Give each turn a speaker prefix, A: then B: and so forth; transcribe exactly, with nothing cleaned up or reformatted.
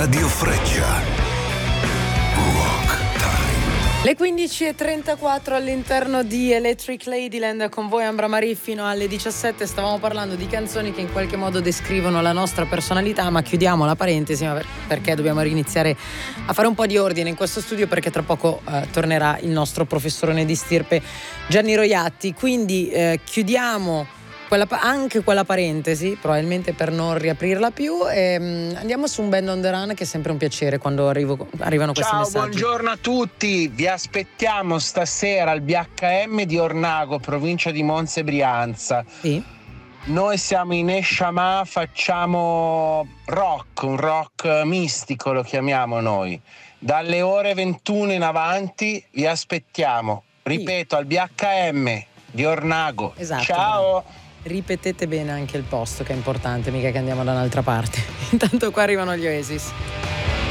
A: Radio Freccia. Rock Time.
B: Le quindici e trentaquattro all'interno di Electric Ladyland, con voi Ambra Marie fino alle diciassette. Stavamo parlando di canzoni che in qualche modo descrivono la nostra personalità, ma chiudiamo la parentesi perché dobbiamo riniziare a fare un po' di ordine in questo studio, perché tra poco eh, tornerà il nostro professorone di stirpe Gianni Roiatti. Quindi eh, chiudiamo quella, anche quella parentesi, probabilmente per non riaprirla più, e um, andiamo su un Band on the Run, che è sempre un piacere quando arrivo, arrivano questi
C: Ciao,
B: messaggi.
C: buongiorno a tutti, vi aspettiamo stasera al B H M di Ornago, provincia di Monza e Brianza.
B: Sì.
C: Noi siamo in Esciamà, facciamo rock, un rock mistico lo chiamiamo noi. Dalle ore ventuno in avanti vi aspettiamo, ripeto, al B H M di Ornago.
B: Esatto,
C: ciao.
B: Bravo. Ripetete bene anche il posto, che è importante, mica che andiamo da un'altra parte. Intanto qua arrivano gli Oasis.